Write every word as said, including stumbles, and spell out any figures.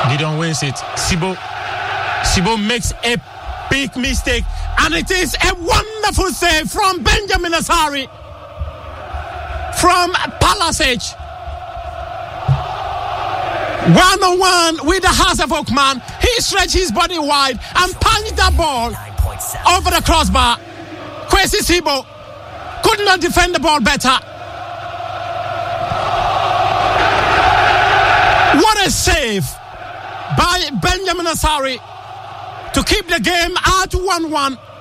Gideon wins it. Sibo. Sibo makes a big mistake. And it is a wonderful save from Benjamin Asari. From Palacic. One on one with the Hazard man. He stretched his body wide and punched that ball over the crossbar. Kwesi Sibo could not defend the ball better. What a save by Benjamin Asari to keep the game at one one.